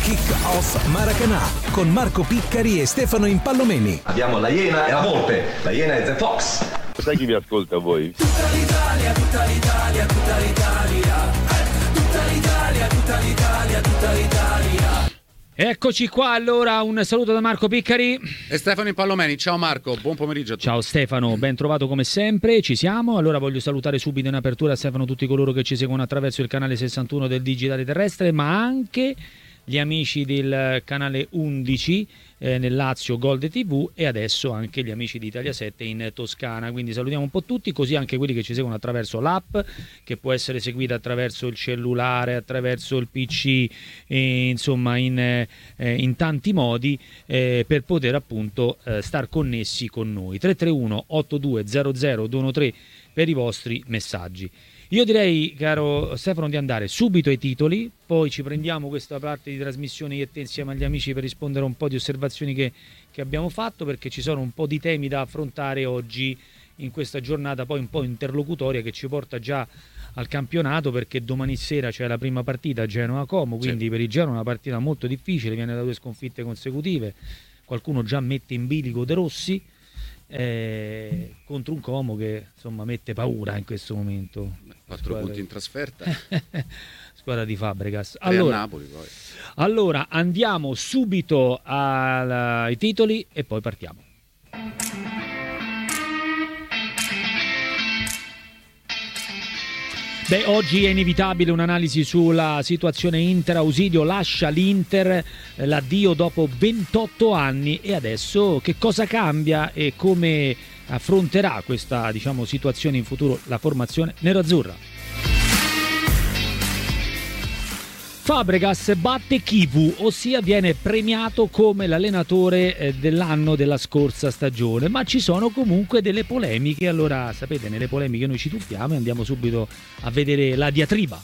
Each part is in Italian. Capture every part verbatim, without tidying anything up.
Kick-Off Maracanã con Marco Piccari e Stefano Impallomeni. Abbiamo la Iena e la Volpe. La Iena è The Fox. Sai chi vi ascolta a voi? Tutta l'Italia, tutta l'Italia, tutta l'Italia. Tutta l'Italia, tutta l'Italia, tutta l'Italia. Eccoci qua, allora un saluto da Marco Piccari e Stefano Impallomeni. Ciao Marco, buon pomeriggio a tutti. Ciao Stefano, ben trovato come sempre, ci siamo. Allora voglio salutare subito in apertura Stefano tutti coloro che ci seguono attraverso il canale sessantuno del Digitale Terrestre, ma anche gli amici del canale undici eh, nel Lazio Gold tivù e adesso anche gli amici di Italia sette in Toscana, quindi salutiamo un po' tutti, così anche quelli che ci seguono attraverso l'app che può essere seguita attraverso il cellulare, attraverso il P C, eh, insomma in, eh, in tanti modi eh, per poter appunto eh, star connessi con noi. Tre tre uno otto due zero zero due uno tre per i vostri messaggi. Io direi, caro Stefano, di andare subito ai titoli, poi ci prendiamo questa parte di trasmissione io e te insieme agli amici per rispondere a un po' di osservazioni che, che abbiamo fatto, perché ci sono un po' di temi da affrontare oggi in questa giornata poi un po' interlocutoria che ci porta già al campionato, perché domani sera c'è la prima partita Genoa-Como, quindi sì, per il Genoa una partita molto difficile, viene da due sconfitte consecutive, qualcuno già mette in bilico De Rossi, Eh, contro un Como che insomma mette paura in questo momento. Quattro squadra... punti in trasferta. Squadra di Fabregas. Allora, a Napoli, poi. allora andiamo subito alla... ai titoli e poi partiamo. Beh, oggi è inevitabile un'analisi sulla situazione Inter. Ausilio lascia l'Inter, l'addio dopo ventotto anni, e adesso che cosa cambia e come affronterà questa, diciamo, situazione in futuro la formazione nerazzurra. Fabregas batte Chivu, ossia viene premiato come l'allenatore dell'anno della scorsa stagione, ma ci sono comunque delle polemiche. Allora, sapete, nelle polemiche noi ci tuffiamo e andiamo subito a vedere la diatriba.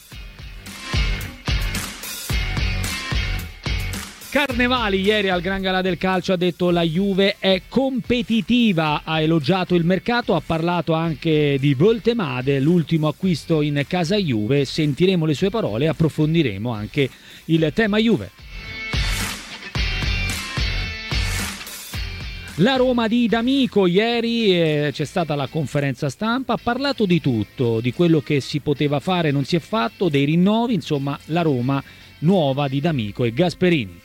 Carnevali ieri al Gran Galà del Calcio ha detto la Juve è competitiva, ha elogiato il mercato, ha parlato anche di Voltemade, l'ultimo acquisto in casa Juve. Sentiremo le sue parole e approfondiremo anche il tema Juve. La Roma di D'Amico, ieri eh, c'è stata la conferenza stampa, ha parlato di tutto, di quello che si poteva fare, non si è fatto, dei rinnovi, insomma la Roma nuova di D'Amico e Gasperini.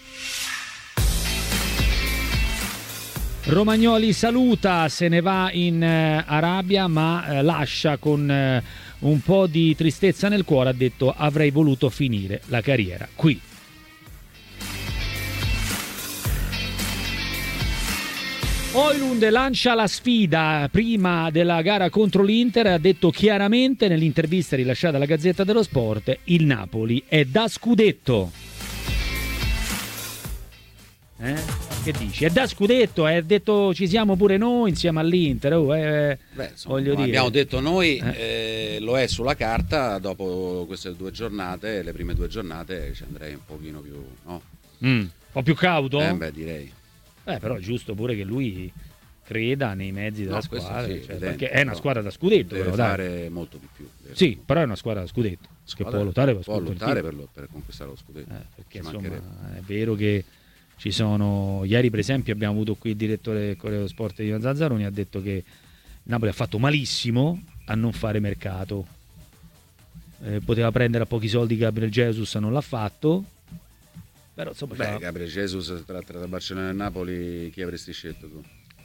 Romagnoli saluta, se ne va in eh, Arabia, ma eh, lascia con eh, un po' di tristezza nel cuore, ha detto avrei voluto finire la carriera qui. Højlund lancia la sfida prima della gara contro l'Inter, ha detto chiaramente nell'intervista rilasciata alla Gazzetta dello Sport, il Napoli è da scudetto. Eh? Che dici? È da scudetto, ha detto ci siamo pure noi insieme all'Inter. Oh, eh, Beh, insomma, voglio dire. Abbiamo detto noi, eh. Eh, lo è sulla carta. Dopo queste due giornate, le prime due giornate, ci andrei un pochino più, no? Mm, un po' più cauto? Eh, beh, direi. Eh, però è giusto pure che lui creda nei mezzi della no, squadra, sì, cioè, evidente, perché è una squadra da scudetto. Deve però, fare dai. molto di più. Sì, però è una squadra da scudetto, squadra che può lottare per, può lottare per, lo, per conquistare lo scudetto. Eh, perché insomma è vero che ci sono, ieri per esempio abbiamo avuto qui il direttore del Corriere dello Sport di Zanzaroni, ha detto che Napoli ha fatto malissimo a non fare mercato, eh, poteva prendere a pochi soldi Gabriel Jesus, non l'ha fatto, però insomma. Beh, Gabriel Jesus tra, tra Barcellona e Napoli chi avresti scelto tu?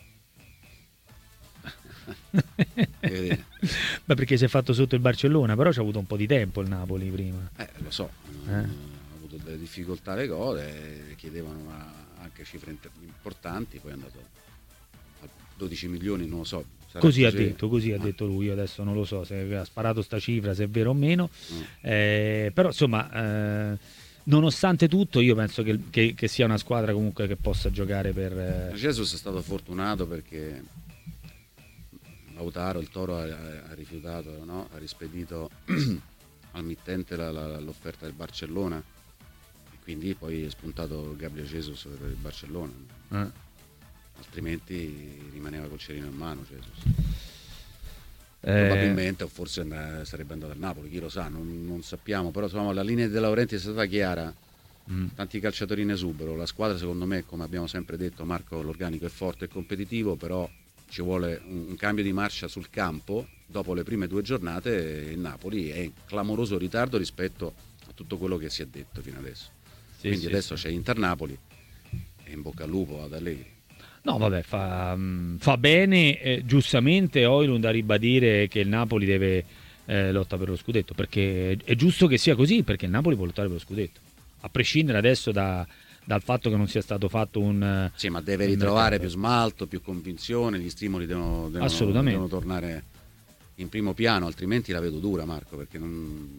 Beh, perché si è fatto sotto il Barcellona, però c'ha avuto un po' di tempo il Napoli prima. Eh, lo so. Eh? Delle difficoltà le cose, chiedevano anche cifre importanti, poi è andato a dodici milioni, non lo so. Così ha detto, così ha detto lui, adesso non lo so se ha sparato sta cifra, se è vero o meno, mm. eh, però insomma eh, nonostante tutto io penso che, che, che sia una squadra comunque che possa giocare per... Eh... Jesus è stato fortunato perché Lautaro, il Toro, ha, ha rifiutato, no? Ha rispedito al mittente la, la, l'offerta del Barcellona, quindi poi è spuntato Gabriel Jesus per il Barcellona, eh. altrimenti rimaneva col cerino in mano Jesus. Eh. Probabilmente o forse and- sarebbe andato al Napoli, chi lo sa, non, non sappiamo, però insomma la linea di De Laurentiis è stata chiara mm. tanti calciatori in esubero. La squadra, secondo me, come abbiamo sempre detto, Marco, l'organico è forte e competitivo, però ci vuole un, un cambio di marcia sul campo. Dopo le prime due giornate il Napoli è in clamoroso ritardo rispetto a tutto quello che si è detto fino adesso. Sì, Quindi sì, adesso sì. c'è Inter-Napoli e in bocca al lupo ad Allegri. No, vabbè, fa, fa bene, eh, giustamente Højlund a ribadire che il Napoli deve eh, lotta per lo scudetto, perché è giusto che sia così, perché il Napoli può lottare per lo scudetto, a prescindere adesso da, dal fatto che non sia stato fatto un... Sì, ma deve ritrovare più smalto, più convinzione, gli stimoli devono, devono, Assolutamente. devono tornare in primo piano, altrimenti la vedo dura, Marco, perché non...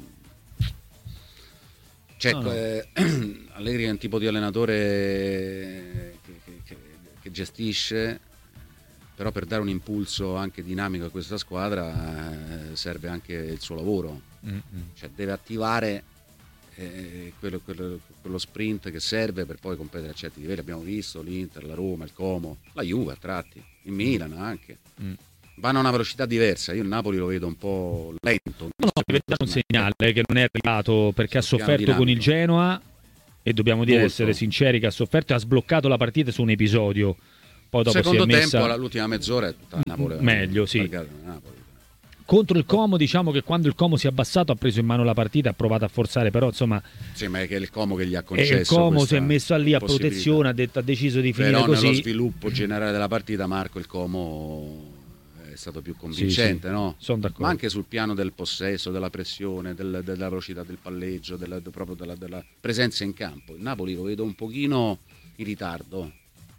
Cioè, no, no. Eh, Allegri è un tipo di allenatore che, che, che, che gestisce, però per dare un impulso anche dinamico a questa squadra eh, serve anche il suo lavoro. Mm-hmm. Cioè, deve attivare eh, quello, quello, quello sprint che serve per poi competere a certi livelli. Abbiamo visto l'Inter, la Roma, il Como, la Juve a tratti, il Milan anche. Mm. Vanno a una velocità diversa. Io il Napoli lo vedo un po' lento. No, no, deve dare un segnale che non è arrivato, perché ha sofferto con il Genoa, e dobbiamo dire, Molto. essere sinceri, che ha sofferto e ha sbloccato la partita su un episodio. Poi dopo secondo si è messa... tempo, l'ultima mezz'ora è tutta Napoli. Meglio, sì. Napoli. Contro il Como, diciamo che quando il Como si è abbassato ha preso in mano la partita, ha provato a forzare, però insomma... Sì, ma è che è il Como che gli ha concesso. E il Como si è messo lì a protezione, ha, detto, ha deciso di finire però così. Però nello sviluppo generale della partita, Marco, il Como... è stato più convincente, sì, sì. no? Sono d'accordo. Ma anche sul piano del possesso, della pressione, del, della velocità del palleggio, della, proprio della, della presenza in campo. Il Napoli lo vedo un pochino in ritardo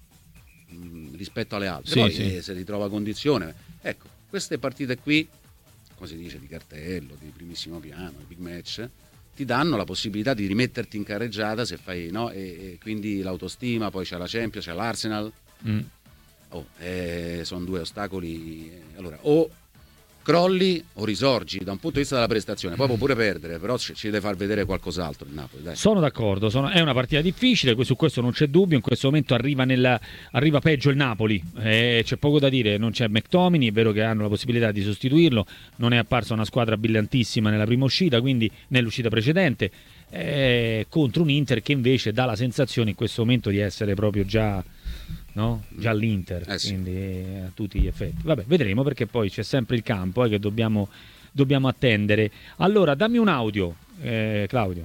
mh, rispetto alle altre. Sì, Poi sì. Eh, se ritrova condizione, ecco, queste partite qui, come si dice, di cartello, di primissimo piano, di big match, ti danno la possibilità di rimetterti in carreggiata se fai, no? E, e quindi l'autostima, poi c'è la Champions, c'è l'Arsenal. Mm. Oh, eh, sono due ostacoli. Allora, o crolli o risorgi da un punto di vista della prestazione, poi può pure perdere, però ci, ci deve far vedere qualcos'altro il Napoli, dai. Sono d'accordo, sono, è una partita difficile, su questo non c'è dubbio. In questo momento arriva, nella, arriva peggio il Napoli, eh, c'è poco da dire, non c'è McTominay, è vero che hanno la possibilità di sostituirlo, non è apparsa una squadra brillantissima nella prima uscita, quindi nell'uscita precedente, eh, contro un Inter che invece dà la sensazione in questo momento di essere proprio già... no? Già l'Inter, eh sì. quindi eh, a tutti gli effetti. Vabbè, vedremo, perché poi c'è sempre il campo eh, che dobbiamo, dobbiamo attendere. Allora, dammi un audio, eh, Claudio.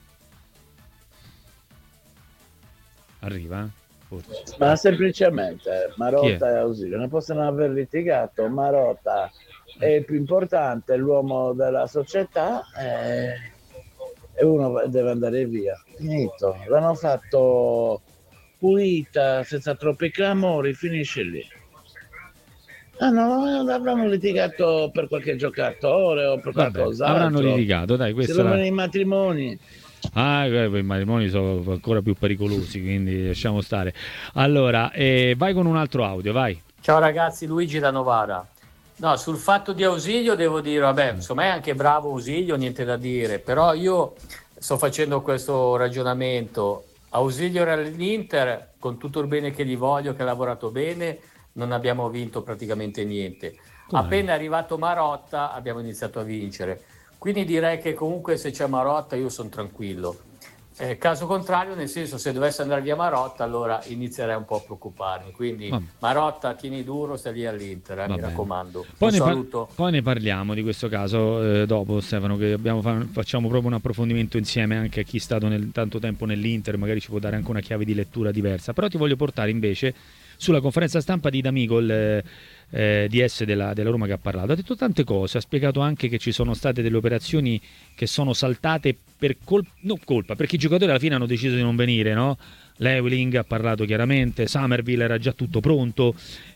Arriva? Forse. Ma semplicemente Marotta e Ausilio non possono aver litigato. Marotta è il più importante, è l'uomo della società eh, e uno deve andare via. Finito. L'hanno fatto pulita, senza troppi clamori, finisce lì. Ah no, avranno litigato per qualche giocatore o per qualcos'altro. Avranno litigato, dai, questo. Si rompono i matrimoni. Ah, i matrimoni sono ancora più pericolosi, quindi lasciamo stare. Allora, eh, vai con un altro audio, vai. Ciao ragazzi, Luigi da Novara. No, sul fatto di Ausilio devo dire, vabbè, insomma è anche bravo Ausilio, niente da dire, però io sto facendo questo ragionamento. Ausilio era all'Inter, con tutto il bene che gli voglio, che ha lavorato bene, non abbiamo vinto praticamente niente. Come? Appena è arrivato Marotta abbiamo iniziato a vincere. Quindi direi che comunque se c'è Marotta io sono tranquillo. Eh, caso contrario, nel senso, se dovesse andare via Marotta allora inizierei un po' a preoccuparmi. Quindi Vabbè. Marotta, tieni duro, stai lì all'Inter, eh, mi raccomando. Poi ne, par- poi ne parliamo di questo caso eh, dopo, Stefano, che abbiamo fa- facciamo proprio un approfondimento insieme anche a chi è stato nel, tanto tempo nell'Inter, magari ci può dare anche una chiave di lettura diversa. Però ti voglio portare invece sulla conferenza stampa di D'Amico, il eh, D S della, della Roma, che ha parlato. Ha detto tante cose, ha spiegato anche che ci sono state delle operazioni che sono saltate per colpa, non colpa, perché i giocatori alla fine hanno deciso di non venire, no? Leveling ha parlato chiaramente, Summerville era già tutto pronto.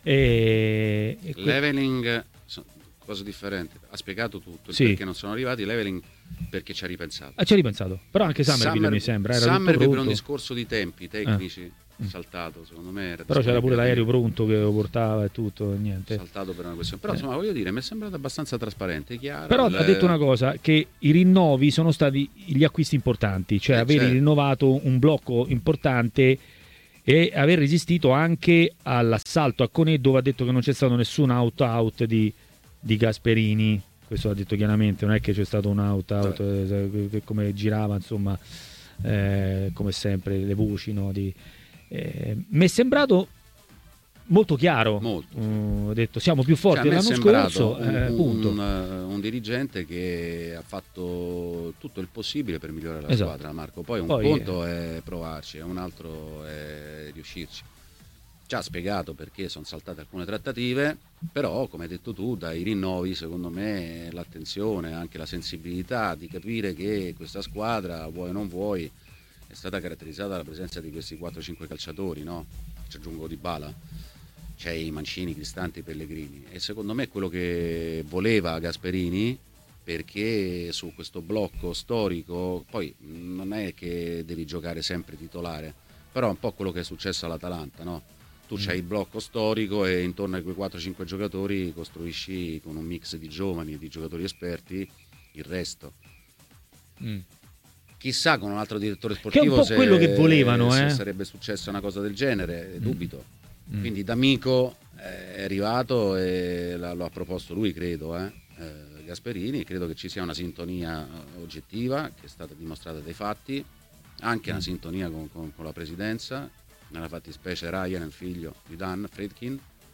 E, e que- Leveling, cosa differente, ha spiegato tutto, sì. Perché non sono arrivati. Leveling perché ci ha ripensato. Ah, ci ha ripensato, però anche Summerville Summer, mi sembra era Summerville per un discorso di tempi tecnici. Eh. Saltato, secondo me era, però c'era pure l'aereo pronto che lo portava e tutto, niente. Saltato per una questione, però eh. insomma voglio dire, mi è sembrato abbastanza trasparente, chiaro. Però le... ha detto una cosa, che i rinnovi sono stati gli acquisti importanti, cioè eh, aver certo. rinnovato un blocco importante e aver resistito anche all'assalto a Conè, dove ha detto che non c'è stato nessun out-out di, di Gasperini. Questo ha detto chiaramente, non è che c'è stato un out-out eh, come girava, insomma. eh, come sempre le voci, no, di, eh, mi è sembrato molto chiaro, molto, sì. uh, ho detto siamo più forti cioè, dell'anno scorso, un, eh, un, punto. Un, un dirigente che ha fatto tutto il possibile per migliorare la esatto. squadra, Marco. Poi un Poi, conto è provarci, un altro è riuscirci. Ci ha spiegato perché sono saltate alcune trattative, però come hai detto tu, dai rinnovi secondo me l'attenzione, anche la sensibilità di capire che questa squadra, vuoi o non vuoi, è stata caratterizzata dalla presenza di questi quattro cinque calciatori, no? Ci aggiungo Dybala, c'è i Mancini, Cristante, Pellegrini, e secondo me è quello che voleva Gasperini, perché su questo blocco storico poi non è che devi giocare sempre titolare, però è un po' quello che è successo all'Atalanta, no? Tu c'hai il blocco storico e intorno a quei quattro cinque giocatori costruisci con un mix di giovani e di giocatori esperti il resto. Mm. Chissà con un altro direttore sportivo che è un po' se, quello che volevano, se eh? sarebbe successa una cosa del genere, mm. dubito. Mm. Quindi D'Amico è arrivato e lo ha proposto lui, credo, eh? Eh, Gasperini. Credo che ci sia una sintonia oggettiva che è stata dimostrata dai fatti, anche mm. una sintonia con, con, con la presidenza, nella fattispecie Ryan, il figlio di Dan Friedkin,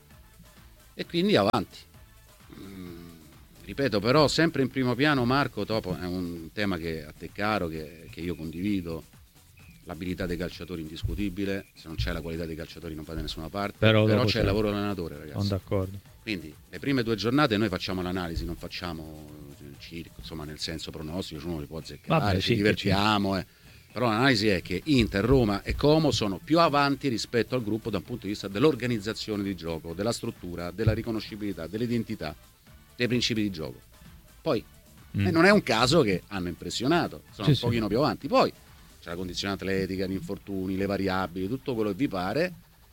e quindi avanti. Mm, ripeto, però sempre in primo piano, Marco, dopo è un tema che a te caro, che, che io condivido, l'abilità dei calciatori indiscutibile, se non c'è la qualità dei calciatori non va da nessuna parte, però, però c'è, c'è il lavoro dell'allenatore, ragazzi. Sono d'accordo. Quindi le prime due giornate noi facciamo l'analisi, non facciamo circo, insomma, nel senso pronostico, uno li può azzeccare, Vabbè, ci sì, divertiamo, eh. Però l'analisi è che Inter, Roma e Como sono più avanti rispetto al gruppo dal punto di vista dell'organizzazione di gioco, della struttura, della riconoscibilità, dell'identità, dei principi di gioco. Poi mm. eh, non è un caso che hanno impressionato, sono sì, un pochino sì. più avanti. Poi c'è la condizione atletica, gli infortuni, le variabili, tutto quello che vi pare,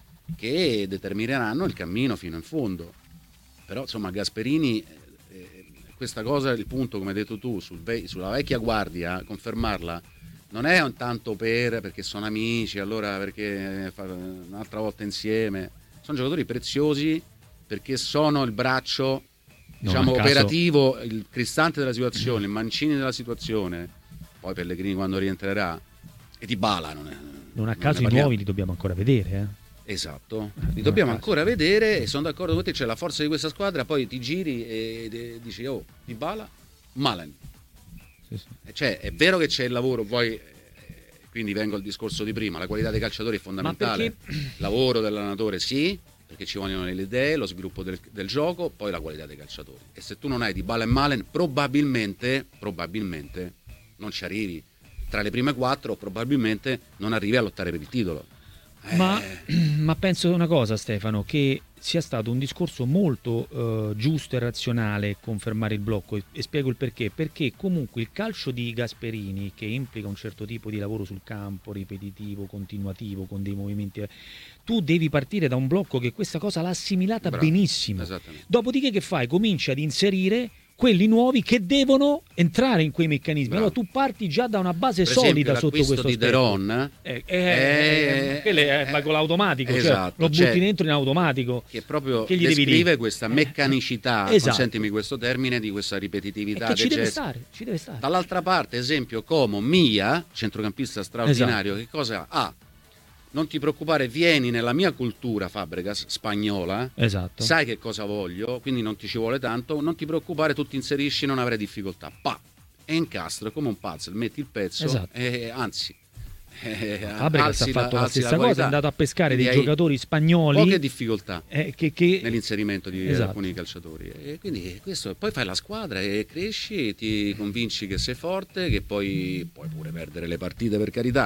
che determineranno il cammino fino in fondo. Però insomma Gasperini, eh, questa cosa, il punto come hai detto tu, sul ve- sulla vecchia guardia, confermarla, non è un tanto per perché sono amici, allora perché fa un'altra volta insieme. Sono giocatori preziosi perché sono il braccio, diciamo, operativo, il Cristante della situazione, il Mancini della situazione, poi Pellegrini quando rientrerà, e Dybala non è. Non a caso i nuovi li dobbiamo ancora vedere, eh? Esatto, li dobbiamo ancora vedere, e sono d'accordo con te, c'è la forza di questa squadra, poi ti giri e, e dici oh, Dybala, Malen. Sì, sì. Cioè è vero che c'è il lavoro, poi eh, quindi vengo al discorso di prima, la qualità dei calciatori è fondamentale, perché... lavoro dell'allenatore sì, perché ci vogliono le idee, lo sviluppo del, del gioco, poi la qualità dei calciatori, e se tu non hai Dybala e Malen probabilmente probabilmente non ci arrivi tra le prime quattro, probabilmente non arrivi a lottare per il titolo. eh... ma, ma penso una cosa, Stefano, che sia stato un discorso molto uh, giusto e razionale confermare il blocco, e, e spiego il perché. Perché comunque il calcio di Gasperini, che implica un certo tipo di lavoro sul campo, ripetitivo, continuativo, con dei movimenti, tu devi partire da un blocco che questa cosa l'ha assimilata Bravo, benissimo. Dopodiché che fai? Cominci ad inserire quelli nuovi che devono entrare in quei meccanismi. Bravo. Allora tu parti già da una base per solida esempio, sotto questo di De Ron eh, eh, eh, eh, eh, con l'automatico, esatto, cioè, lo butti cioè, dentro in automatico, che proprio che gli descrive devi dire? questa meccanicità, esatto. consentimi questo termine, di questa ripetitività che ci deve, gest- stare, ci deve stare. Dall'altra parte, esempio, Como Mia, centrocampista straordinario, esatto. Che cosa ha? Ah, non ti preoccupare, vieni nella mia cultura, Fabregas, spagnola, esatto. Sai che cosa voglio, quindi non ti ci vuole tanto, non ti preoccupare, tu ti inserisci, non avrai difficoltà. Pa! E incastro come un puzzle, metti il pezzo, esatto. e anzi eh, Fabregas ha fatto la, la stessa cosa, è andato a pescare dei giocatori spagnoli, poche difficoltà eh, che, che... nell'inserimento di esatto. alcuni calciatori, e quindi questo, poi fai la squadra e cresci, ti convinci che sei forte, che poi puoi pure perdere le partite, per carità,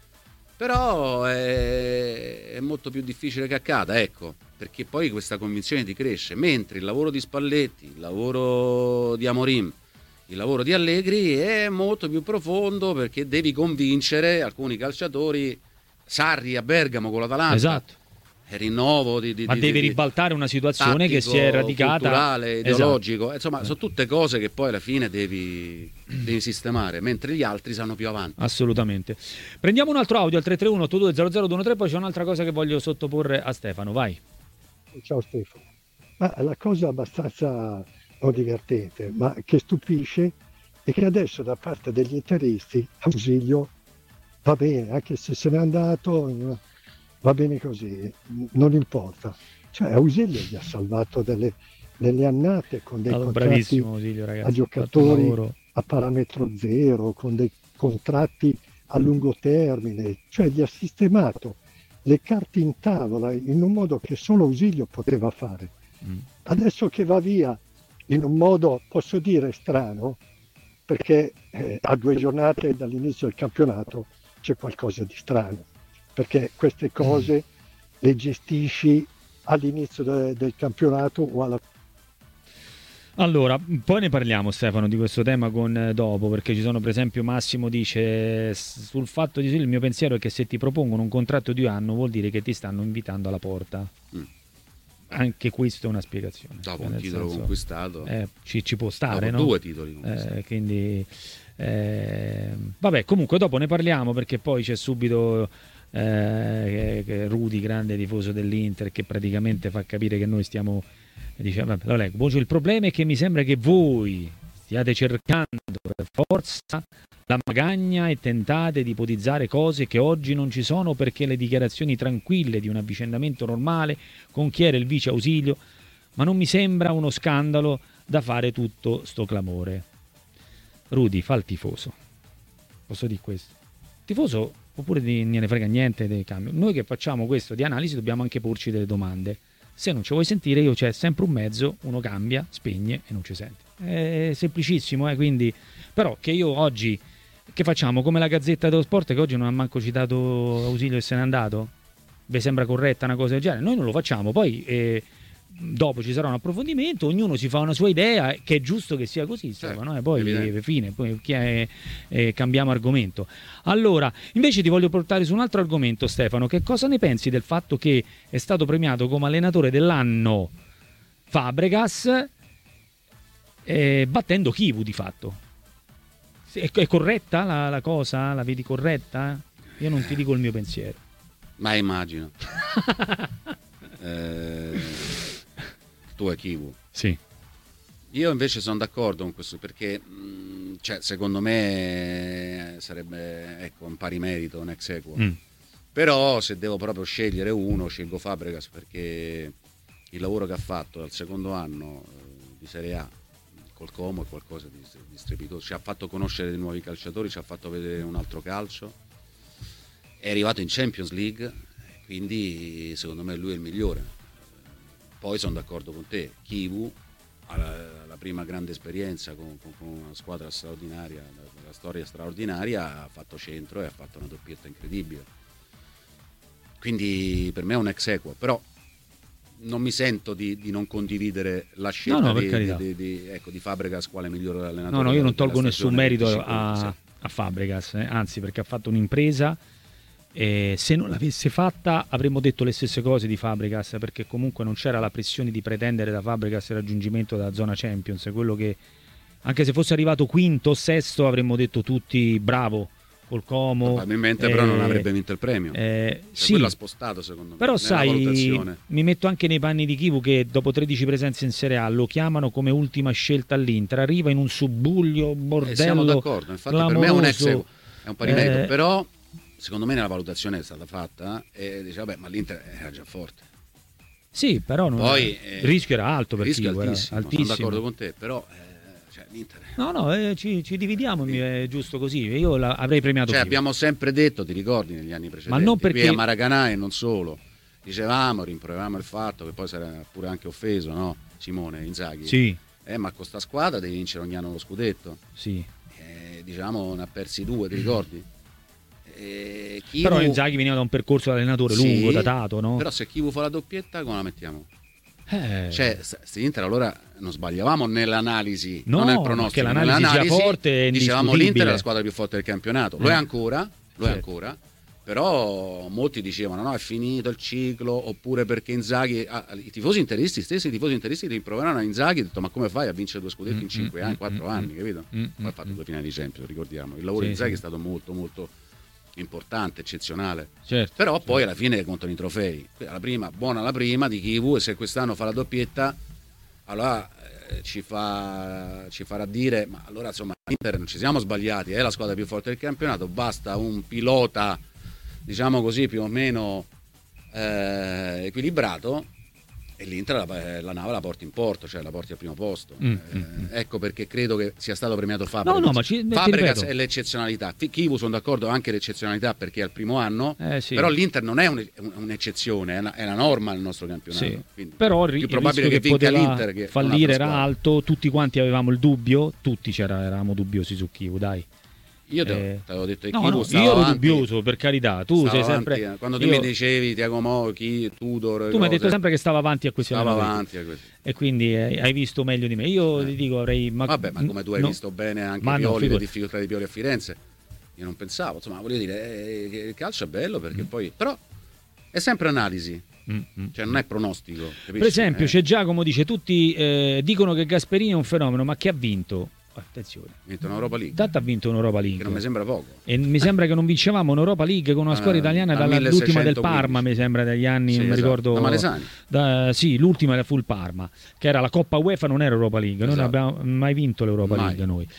però è, è molto più difficile che accada, ecco, perché poi questa convinzione ti cresce, mentre il lavoro di Spalletti, il lavoro di Amorim, il lavoro di Allegri è molto più profondo, perché devi convincere alcuni calciatori. Sarri a Bergamo con l'Atalanta, esatto. il rinnovo di, di, ma di, devi di, ribaltare una situazione tattico, che si è radicata, culturale, ideologico, esatto. Insomma sono tutte cose che poi alla fine devi, devi sistemare, mentre gli altri sanno più avanti. Assolutamente. Prendiamo un altro audio al tre tre uno otto due zero zero due uno tre, poi c'è un'altra cosa che voglio sottoporre a Stefano, vai. Ciao Stefano, ma la cosa abbastanza non divertente, ma che stupisce, è che adesso da parte degli interisti Ausilio va bene, anche se se n'è andato, va bene così, non importa. Cioè Ausilio gli ha salvato delle, delle annate con dei Stato contratti bravissimo Ausilio, ragazzi, a giocatori lavoro. a parametro zero, con dei contratti a lungo termine, cioè gli ha sistemato le carte in tavola in un modo che solo Ausilio poteva fare. Mm. Adesso che va via in un modo, posso dire, strano, perché eh, a due giornate dall'inizio del campionato c'è qualcosa di strano, perché queste cose mm. le gestisci all'inizio de- del campionato o alla... Allora, poi ne parliamo Stefano di questo tema con eh, dopo, perché ci sono, per esempio, Massimo dice sul fatto di il mio pensiero è che se ti propongono un contratto di un anno vuol dire che ti stanno invitando alla porta. Mm. Anche questa è una spiegazione. Dopo un titolo senso, conquistato. Eh, ci, ci può stare, dopo no? Due titoli conquistati. Eh, quindi, eh, vabbè, comunque dopo ne parliamo, perché poi c'è subito eh, che, che Rudy, grande tifoso dell'Inter, che praticamente fa capire che noi stiamo... Dice, vabbè, lo leggo. Il problema è che mi sembra che voi stiate cercando per forza la magagna e tentate di ipotizzare cose che oggi non ci sono, perché le dichiarazioni tranquille di un avvicendamento normale con chi era il vice Ausilio, ma non mi sembra uno scandalo da fare tutto sto clamore. Rudy, fa il tifoso. Posso dire questo? Tifoso, oppure di, non ne frega niente del cambio. Noi che facciamo questo di analisi dobbiamo anche porci delle domande. Se non ci vuoi sentire, io c'è sempre un mezzo, uno cambia, spegne e non ci sente. È semplicissimo, eh, quindi. Però che io oggi, che facciamo? Come la Gazzetta dello Sport che oggi non ha manco citato Ausilio e se n'è andato? Vi sembra corretta una cosa del genere? Noi non lo facciamo, poi eh, dopo ci sarà un approfondimento, ognuno si fa una sua idea, che è giusto che sia così, certo, no? E poi eh, fine, poi chi è, eh, cambiamo argomento. Allora, invece ti voglio portare su un altro argomento, Stefano. Che cosa ne pensi del fatto che è stato premiato come allenatore dell'anno Fabregas, eh, battendo Chivu di fatto? È, è corretta la, la cosa? La vedi corretta? Io non ti dico il mio pensiero. Ma immagino. eh, tu è Chivu. Sì. Io invece sono d'accordo con questo, perché mh, cioè, secondo me sarebbe, ecco, un pari merito, un ex equo. Mm. Però se devo proprio scegliere uno, scelgo Fabregas, perché il lavoro che ha fatto dal secondo anno eh, di Serie A col Como è qualcosa di, di strepitoso. Ci ha fatto conoscere dei nuovi calciatori, ci ha fatto vedere un altro calcio, è arrivato in Champions League, quindi secondo me lui è il migliore. Poi sono d'accordo con te, Chivu ha la, la prima grande esperienza con, con, con una squadra straordinaria, una storia straordinaria, ha fatto centro e ha fatto una doppietta incredibile, quindi per me è un ex equo. Però non mi sento di, di non condividere la scelta no, no, di, di, di, di, ecco, di Fabregas quale migliore allenatore. No, no, io non tolgo nessun merito a, a Fabregas, eh, anzi, perché ha fatto un'impresa. E se non l'avesse fatta avremmo detto le stesse cose di Fabregas, perché comunque non c'era la pressione di pretendere da Fabregas il raggiungimento della zona Champions. Quello che, anche se fosse arrivato quinto o sesto, avremmo detto tutti bravo col Como. Probabilmente eh, però non avrebbe vinto il premio. Eh, cioè, sì, quello ha spostato secondo me. Però sai, mi metto anche nei panni di Chivu, che dopo tredici presenze in Serie A lo chiamano come ultima scelta all'Inter, arriva in un subbuglio bordello. Eh, siamo d'accordo, infatti clamoroso. Per me è un ex equo, è un pari merito, eh, però secondo me nella valutazione è stata fatta e dice vabbè, ma l'Inter era già forte. Sì, però non Poi, eh, il rischio era alto per Chivu, era altissimo. Sono d'accordo con te, però eh, cioè, l'Inter... No, no, eh, ci, ci dividiamo, sì. È giusto così. Io la, avrei premiato cioè, Chivu. abbiamo sempre detto, ti ricordi, negli anni precedenti, ma non perché... qui a Maracanã e non solo, dicevamo, rimproveravamo il fatto che poi si era pure anche offeso, no? Simone Inzaghi. Sì. Eh, ma con sta squadra devi vincere ogni anno lo scudetto. Sì. Eh, diciamo, ne ha persi due, ti ricordi? Eh, Chivu... Però Inzaghi veniva da un percorso da allenatore sì, lungo, datato, no? Però se Chivu fa la doppietta, come la mettiamo? Eh. Cioè, se Inter, allora non sbagliavamo nell'analisi, no, non nel pronostico, che l'analisi, nell'analisi sia forte, dicevamo l'Inter è la squadra più forte del campionato. Lo eh. è ancora, lo certo. è ancora. Però molti dicevano no, è finito il ciclo, oppure perché Inzaghi, ah, i tifosi interisti stessi, i tifosi interisti rimproveravano a Inzaghi, ho detto ma come fai a vincere due scudetti in cinque anni, quattro anni, capito? Poi ha fatto due finali di Champions, ricordiamo. Il lavoro sì, di Inzaghi sì. è stato molto molto importante, eccezionale. Certo, però certo. poi alla fine contano i trofei. La prima, buona la prima di Chivu, e se quest'anno fa la doppietta, allora eh, ci, fa, ci farà dire, ma allora insomma l'Inter non ci siamo sbagliati, è la squadra più forte del campionato, basta un pilota, diciamo così, più o meno eh, equilibrato, e l'Inter la, la nave la porta in porto, cioè la porti al primo posto. Mm, eh, mm. Ecco perché credo che sia stato premiato Fabregas. No, no, ma ci, Fabregas è l'eccezionalità. Chivu sono d'accordo, anche l'eccezionalità perché è al primo anno, eh, sì. Però l'Inter non è un, un'eccezione, è una, è una norma nel nostro campionato. Sì. Quindi, però più probabile che, che vinca l'Inter che fallire era alto, tutti quanti avevamo il dubbio, tutti c'era, eravamo dubbiosi su Chivu, dai. Io te, eh, te l'avevo detto che no, Chivu no, stava io ero avanti, dubbioso, per carità. Tu sei sempre avanti, quando tu io... mi dicevi Tiago Mochi, Tudor, tu mi hai detto sempre che stava avanti a questi stava avanti a questi. E quindi eh, hai visto meglio di me. Io eh. ti dico avrei ma... Vabbè, ma come tu hai no. visto bene anche ma Pioli, no, le difficoltà di Pioli a Firenze. Io non pensavo, insomma, voglio dire, eh, il calcio è bello perché mm. poi però è sempre analisi. Mm-hmm. Cioè non è pronostico, capisci? Per esempio, eh. c'è Giacomo dice tutti eh, dicono che Gasperini è un fenomeno, ma chi ha vinto? Attenzione, ha vinto un'Europa League. Tanto ha vinto un'Europa League. Che non mi sembra poco. E mi sembra che non vincevamo un'Europa League con una squadra italiana dall'ultima del Parma, mi sembra degli anni, sì, non mi esatto. ricordo. Da Malesani. Da, sì, l'ultima fu il Parma, che era la Coppa UEFA, non era Europa League. Esatto. Noi non abbiamo mai vinto l'Europa mai. League noi.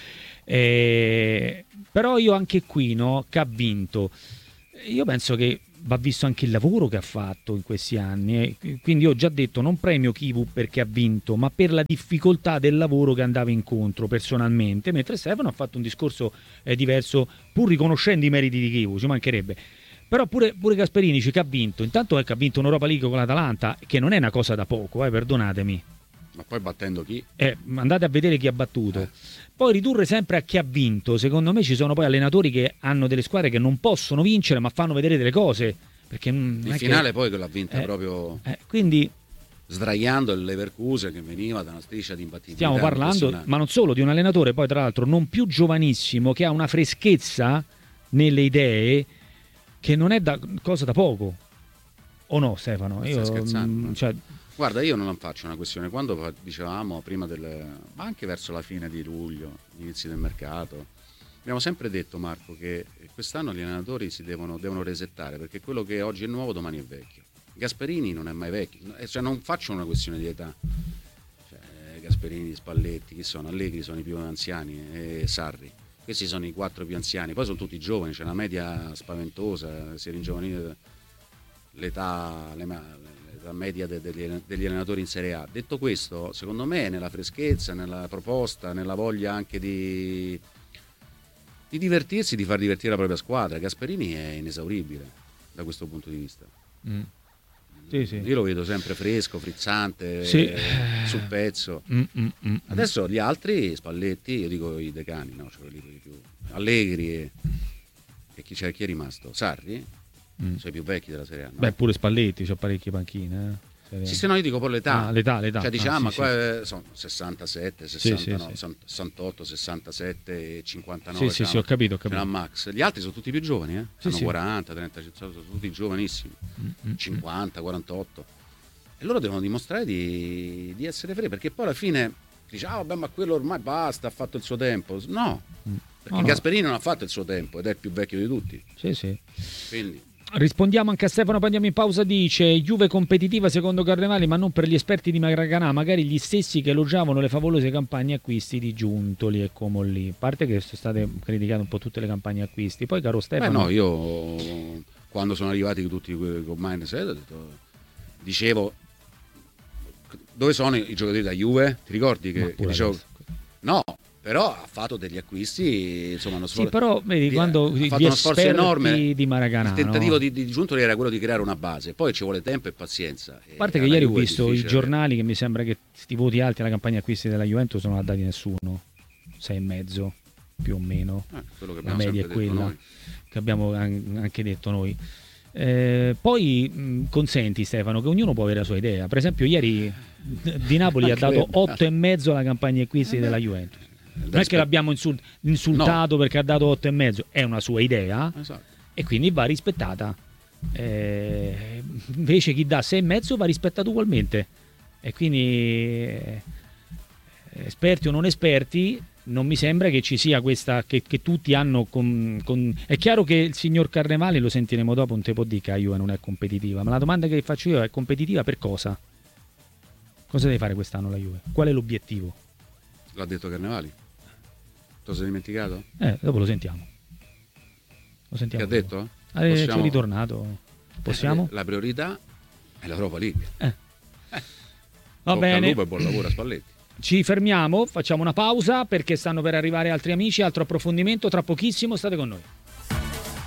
E... però io anche qui, no, che ha vinto. Io penso che va visto anche il lavoro che ha fatto in questi anni, eh. Quindi io ho già detto non premio Chivu perché ha vinto, ma per la difficoltà del lavoro che andava incontro personalmente, mentre Stefano ha fatto un discorso eh, diverso, pur riconoscendo i meriti di Chivu, ci mancherebbe. Però pure, pure Gasperini dice che ha vinto, intanto è che ha vinto un'Europa League con l'Atalanta, che non è una cosa da poco, eh, perdonatemi. Ma poi battendo chi? Eh, andate a vedere chi ha battuto. Eh. Poi ridurre sempre a chi ha vinto, secondo me ci sono poi allenatori che hanno delle squadre che non possono vincere ma fanno vedere delle cose. Perché il finale che... poi che l'ha vinta eh, proprio eh, quindi sdraiando il Leverkusen che veniva da una striscia di imbattibilità. Stiamo parlando, ma non solo, di un allenatore poi tra l'altro non più giovanissimo, che ha una freschezza nelle idee che non è da, cosa da poco. O no, Stefano? Io, stai scherzando? Mh, cioè... Guarda, io non faccio una questione. Quando dicevamo prima del, ma anche verso la fine di luglio, gli inizi del mercato, abbiamo sempre detto, Marco, che quest'anno gli allenatori si devono, devono resettare, perché quello che oggi è nuovo domani è vecchio. Gasperini non è mai vecchio, cioè non faccio una questione di età. Cioè, Gasperini, Spalletti, chi sono? Allegri sono i più anziani e Sarri. Questi sono i quattro più anziani, poi sono tutti giovani, c'è una media spaventosa, si ringiovanisce l'età, la media de, degli, degli allenatori in Serie A. Detto questo, secondo me nella freschezza, nella proposta, nella voglia anche di, di divertirsi, di far divertire la propria squadra, Gasperini è inesauribile da questo punto di vista. Mm. Sì, sì. Io lo vedo sempre fresco, frizzante, sì. eh, sul pezzo. Mm, mm, mm, Adesso gli altri, Spalletti, io dico i decani, no, cioè quelli più Allegri e, e chi, c'è, chi è rimasto? Sarri? Mm. Sono i più vecchi della Serie A, no? Beh, pure Spalletti, c'ha parecchie panchine, eh? Sì, se no io dico poi l'età. Ah, l'età, l'età. Cioè diciamo, ah, ma sì, qua sì. sono sessantasette, sessantanove, sì, sì, sessantotto, sessantasette, cinquantanove. Sì, sì, sì, ho capito, ho capito. Max. Gli altri sono tutti più giovani, eh? Sì, hanno sì. quaranta, trenta, sono tutti giovanissimi. Mm-hmm. cinquanta, quarantotto. E loro devono dimostrare di, di essere veri, perché poi alla fine dice, ah vabbè, ma quello ormai basta, ha fatto il suo tempo. No, perché no, Gasperini no. non ha fatto il suo tempo ed è il più vecchio di tutti. Sì, sì. Quindi... Rispondiamo anche a Stefano, poi andiamo in pausa. Dice Juve competitiva secondo Carnevali, ma non per gli esperti di Maracanã, magari gli stessi che elogiavano le favolose campagne acquisti di Giuntoli e Comolli. A parte che sono state criticate un po' tutte le campagne acquisti. Poi caro Stefano, Beh, no, io quando sono arrivati tutti con mindset ho detto, dicevo, dove sono i giocatori da Juve? Ti ricordi che, che dicevo adesso. No, però ha fatto degli acquisti, insomma, uno sforzo, sì, però vedi, di, quando ha fatto uno sforzo enorme di Maracanã, il tentativo no? di, di Giuntoli era quello di creare una base, poi ci vuole tempo e pazienza. A parte che ieri ho visto i giornali che mi sembra che sti voti alti alla campagna acquisti della Juventus non ha dati nessuno, sei e mezzo più o meno, eh, quello che la media è quella che abbiamo anche detto noi. Eh, poi mh, consenti Stefano che ognuno può avere la sua idea. Per esempio ieri Di Napoli ha dato otto e mezzo alla campagna acquisti della Juventus. Non è che l'abbiamo insult- insultato no. perché ha dato otto e mezzo, è una sua idea, esatto. E quindi va rispettata. Eh, invece chi dà sei e mezzo va rispettato ugualmente. E quindi eh, esperti o non esperti, non mi sembra che ci sia questa che, che tutti hanno con, con... È chiaro che il signor Carnevali, lo sentiremo dopo, non te può dire che la Juve non è competitiva, ma la domanda che faccio io è: competitiva per cosa? Cosa deve fare quest'anno la Juve? Qual è l'obiettivo? L'ha detto Carnevali. Te lo sei dimenticato? Eh, dopo lo sentiamo. Lo sentiamo. Che ha detto? Ah, Possiamo... È ritornato. Possiamo? Eh, la priorità è l'Europa League. Eh. Va Bocca bene. al lupo e buon lavoro a Spalletti. Ci fermiamo, facciamo una pausa perché stanno per arrivare altri amici, altro approfondimento tra pochissimo, state con noi.